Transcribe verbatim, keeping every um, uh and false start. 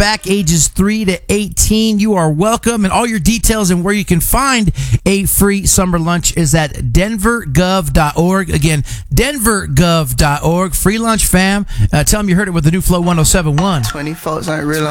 back, ages three to eighteen. You are welcome, and all your details and where you can find a free summer lunch is at denver gov dot org. Again, denver gov dot org. Free lunch, fam. Uh, tell them you heard it with the new Flow one oh seven point one. twenty folks ain't real.